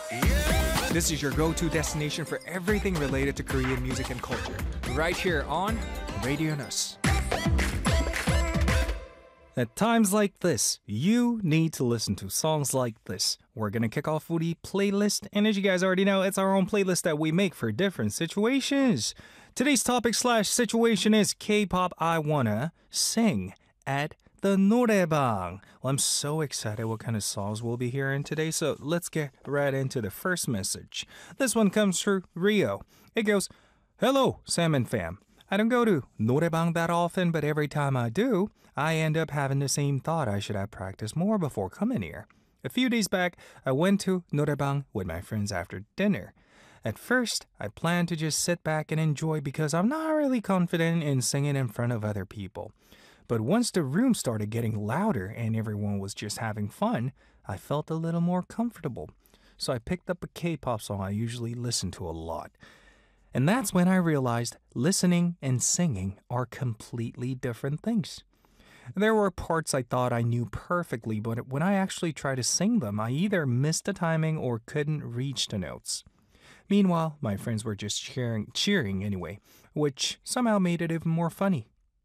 This is your go-to destination for everything related to Korean music and culture. Right here on Radio Nus. At times like this, you need to listen to songs like this. We're gonna kick off with the playlist, and as you guys already know, it's our own playlist that we make for different situations. Today's topic/situation is K-pop I Wanna Sing at the 노래방. Well, I'm so excited what kind of songs we'll be hearing today, so let's get right into the first message. This one comes through Rio. It goes, "Hello, Salmon fam. I don't go to 노래방 that often, but every time I do, I end up having the same thought I should have practiced more before coming here. A few days back, I went to 노래방 with my friends after dinner. At first, I planned to just sit back and enjoy because I'm not really confident in singing in front of other people. But once the room started getting louder and everyone was just having fun, I felt a little more comfortable. So I picked up a K-pop song I usually listen to a lot. And that's when I realized listening and singing are completely different things. There were parts I thought I knew perfectly, but when I actually tried to sing them, I either missed the timing or couldn't reach the notes. Meanwhile, my friends were just cheering anyway, which somehow made it even more funny.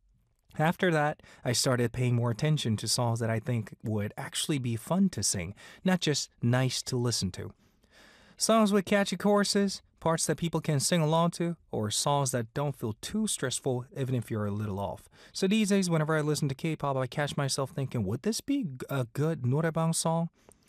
After that, I started paying more attention to songs that I think would actually be fun to sing, not just nice to listen to. Songs with catchy choruses, parts that people can sing along to, or songs that don't feel too stressful even if you're a little off. So these days, whenever I listen to K-pop, I catch myself thinking, would this be a good 노래방 song?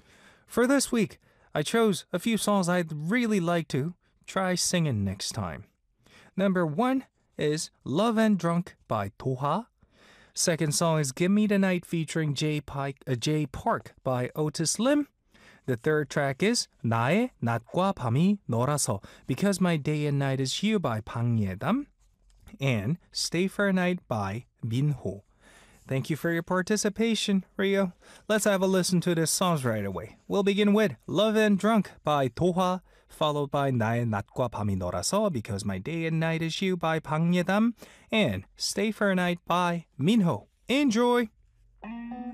For this week, I chose a few songs I'd really like to try singing next time. Number 1 is Love and Drunk by Toha. Second song is Give Me the Night featuring Jay Park by Otis Lim. The third track is 나의 낮과 밤이 너라서 Because My Day and Night is You by 방예담. And Stay for a Night by Minho. Thank you for your participation, Rio. Let's have a listen to the songs right away. We'll begin with Love and Drunk by Toha, followed by 나의 낮과 밤이 너라서 Because My Day and Night is You by 방예담, and Stay for a Night by Minho. Enjoy!